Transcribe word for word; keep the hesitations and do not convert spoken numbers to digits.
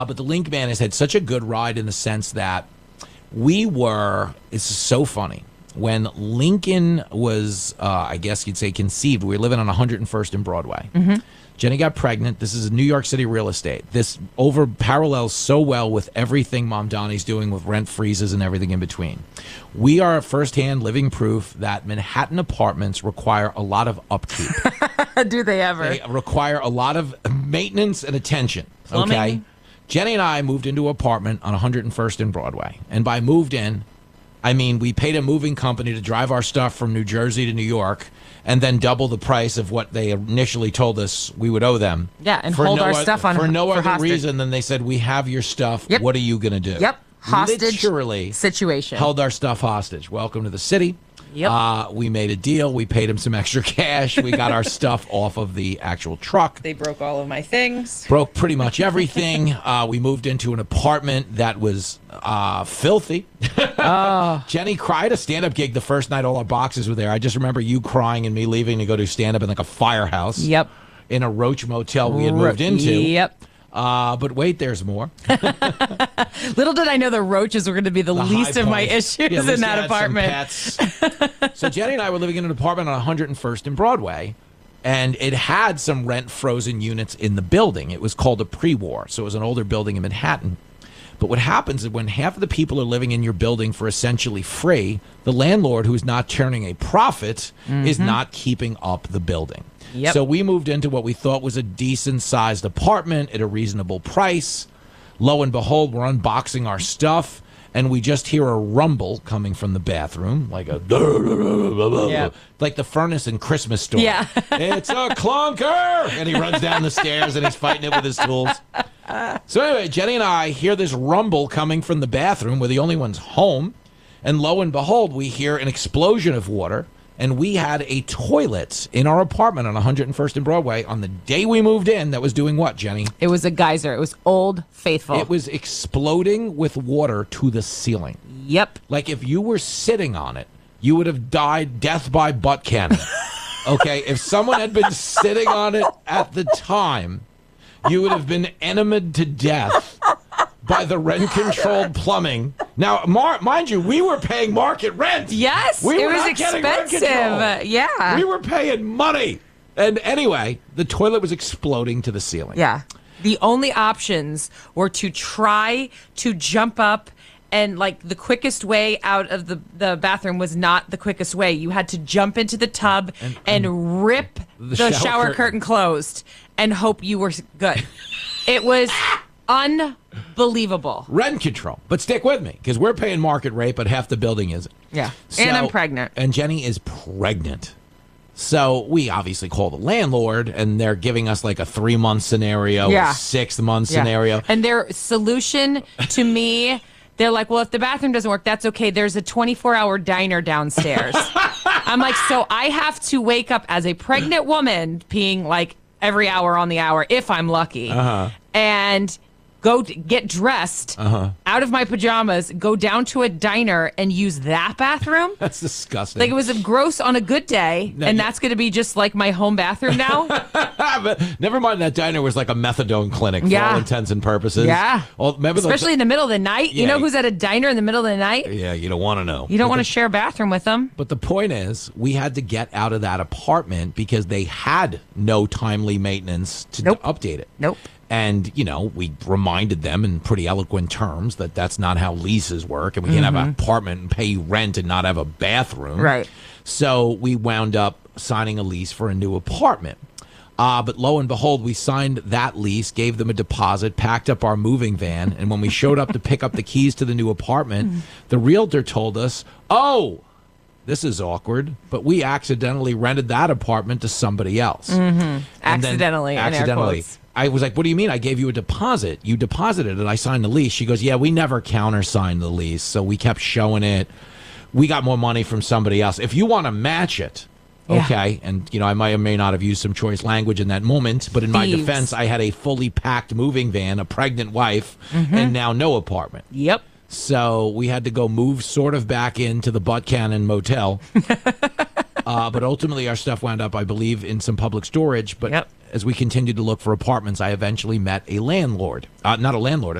but the Link Man has had such a good ride in the sense that we were, it's so funny, when Lincoln was, uh, I guess you'd say conceived, we were living on one hundred first and Broadway. Mm-hmm. Jenny got pregnant. This is New York City real estate. This over parallels so well with everything Mom Donnie's doing with rent freezes and everything in between. We are firsthand living proof that Manhattan apartments require a lot of upkeep. Do they ever? They require a lot of maintenance and attention. Plumbing. Okay. Jenny and I moved into an apartment on one hundred first and Broadway. And by moved in, I mean we paid a moving company to drive our stuff from New Jersey to New York and then double the price of what they initially told us we would owe them. Yeah, and hold no our other, stuff on for no for other hostage. reason than they said, we have your stuff. Yep. What are you going to do? Yep. Hostage Literally situation. held our stuff hostage. Welcome to the city. Yep. Uh, we made a deal. We paid him some extra cash. We got our stuff off of the actual truck. They broke all of my things. Broke pretty much everything. Uh, we moved into an apartment that was uh, filthy. Oh. Jenny cried a stand-up gig the first night all our boxes were there. I just remember you crying and me leaving to go do stand-up in like a firehouse. Yep. In a Roach motel we had moved into. Yep. Uh, but wait, there's more. Little did I know the roaches were going to be the, The least high of my point. issues Yeah, at in least that you had some apartment. pets. So Jenny and I were living in an apartment on one hundred first and Broadway, and it had some rent-frozen units in the building. It was called a pre-war, so it was an older building in Manhattan. But what happens is when half of the people are living in your building for essentially free, the landlord, who's not turning a profit, mm-hmm. is not keeping up the building. Yep. So we moved into what we thought was a decent-sized apartment at a reasonable price. Lo and behold, we're unboxing our stuff, and we just hear a rumble coming from the bathroom, like a Yep. like the furnace in Christmas Story. Yeah. It's a clunker! And he runs down the stairs, and he's fighting it with his tools. So anyway, Jenny and I hear this rumble coming from the bathroom. We're the only ones home. And lo and behold, we hear an explosion of water. And we had a toilet in our apartment on one hundred first and Broadway on the day we moved in that was doing what, Jenny? It was a geyser. It was Old Faithful. It was exploding with water to the ceiling. Yep. Like if you were sitting on it, you would have died death by butt cannon. Okay? If someone had been sitting on it at the time, you would have been enemied to death by the rent-controlled plumbing. Now, mar- mind you, we were paying market rent. Yes, we it were was not getting rent expensive. control. Yeah. We were paying money. And anyway, the toilet was exploding to the ceiling. Yeah. The only options were to try to jump up, and like the quickest way out of the, the bathroom was not the quickest way. You had to jump into the tub and, and, and rip the, the shower, shower curtain. curtain closed and hope you were good. It was unbelievable. Rent control. But stick with me, because we're paying market rate, but half the building isn't. Yeah. So, and I'm pregnant. And Jenny is pregnant. So we obviously call the landlord, and they're giving us like a three-month scenario, yeah. a six-month yeah. scenario. And their solution to me, they're like, well, if the bathroom doesn't work, that's okay. There's a twenty-four hour diner downstairs. I'm like, so I have to wake up as a pregnant woman peeing like every hour on the hour, if I'm lucky, uh-huh. and go t- get dressed uh-huh. out of my pajamas, go down to a diner and use that bathroom. That's disgusting. Like it was gross on a good day, no, and you- that's going to be just like my home bathroom now. But never mind, that diner was like a methadone clinic for Yeah. all intents and purposes. Yeah. Well, remember Especially the, in the middle of the night. Yeah. You know who's at a diner in the middle of the night? Yeah, you don't want to know. You don't want to share a bathroom with them. But the point is, we had to get out of that apartment because they had no timely maintenance to Nope. update it. Nope. And, you know, we reminded them in pretty eloquent terms that that's not how leases work, and we can't have an apartment and pay you rent and not have a bathroom. Right. So we wound up signing a lease for a new apartment. Uh, but lo and behold, we signed that lease, gave them a deposit, packed up our moving van, and when we showed up to pick up the keys to the new apartment, the realtor told us, oh, this is awkward, but we accidentally rented that apartment to somebody else. Mm-hmm. And Accidentally, then, in air accidentally. quotes. I was like, what do you mean? I gave you a deposit. You deposited it. I signed the lease. She goes, yeah, we never countersigned the lease. So we kept showing it. We got more money from somebody else. If you want to match it, Yeah. okay. And, you know, I might or may not have used some choice language in that moment. But in my Thieves. defense, I had a fully packed moving van, a pregnant wife, Mm-hmm. and now no apartment. Yep. So we had to go move sort of back into the Butt Cannon Motel. uh, uh, but ultimately our stuff wound up, I believe, in some public storage. But Yep. as we continued to look for apartments, I eventually met a landlord, uh, not a landlord,